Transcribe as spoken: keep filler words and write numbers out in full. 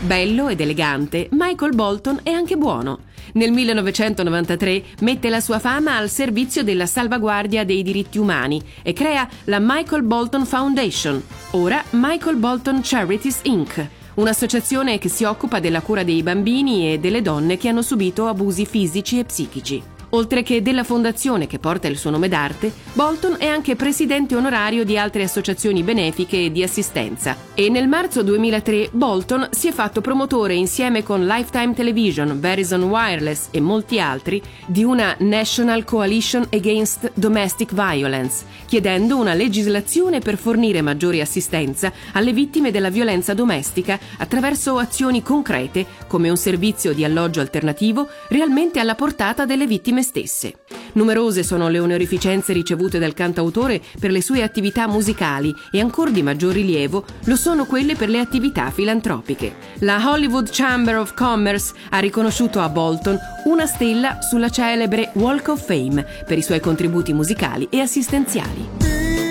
Bello ed elegante, Michael Bolton è anche buono. Nel millenovecentonovantatré mette la sua fama al servizio della salvaguardia dei diritti umani e crea la Michael Bolton Foundation, ora Michael Bolton Charities incorporated, un'associazione che si occupa della cura dei bambini e delle donne che hanno subito abusi fisici e psichici. Oltre che della fondazione che porta il suo nome d'arte, Bolton è anche presidente onorario di altre associazioni benefiche e di assistenza. E nel marzo duemilatré Bolton si è fatto promotore insieme con Lifetime Television, Verizon Wireless e molti altri di una National Coalition Against Domestic Violence, chiedendo una legislazione per fornire maggiore assistenza alle vittime della violenza domestica attraverso azioni concrete come un servizio di alloggio alternativo realmente alla portata delle vittime stesse. Numerose sono le onorificenze ricevute dal cantautore per le sue attività musicali e ancor di maggior rilievo lo sono quelle per le attività filantropiche. La Hollywood Chamber of Commerce ha riconosciuto a Bolton una stella sulla celebre Walk of Fame per i suoi contributi musicali e assistenziali.